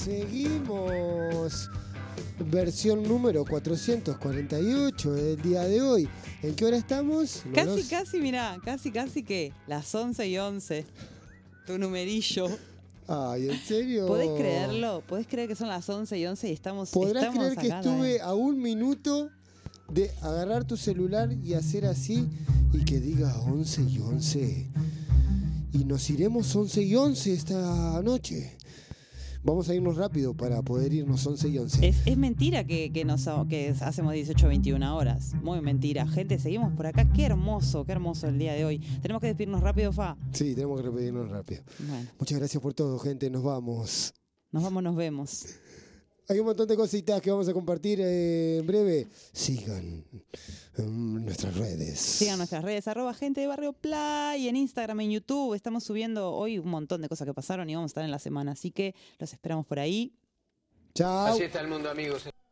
Seguimos. Versión número 448 del día de hoy. ¿En qué hora estamos? Casi, mirá, casi que las 11:11. Tu numerillo. Ay, ¿en serio? ¿Podés creerlo? ¿Podés creer que son las 11:11 y estamos ¿Podrás creer acá, que estuve a un minuto de agarrar tu celular y hacer así y que diga 11:11? Y nos iremos 11:11 esta noche. Vamos a irnos rápido para poder irnos 11:11. Es mentira que hacemos 18-21 horas. Muy mentira. Gente, seguimos por acá. Qué hermoso el día de hoy. Tenemos que despedirnos rápido, Fa. Sí, tenemos que despedirnos rápido. Bueno. Muchas gracias por todo, gente. Nos vamos. Nos vemos. Hay un montón de cositas que vamos a compartir en breve. Sigan nuestras redes. Sigan nuestras redes, @gente de Barrio Play, en Instagram, en YouTube. Estamos subiendo hoy un montón de cosas que pasaron y vamos a estar en la semana. Así que los esperamos por ahí. Chao. Así está el mundo, amigos.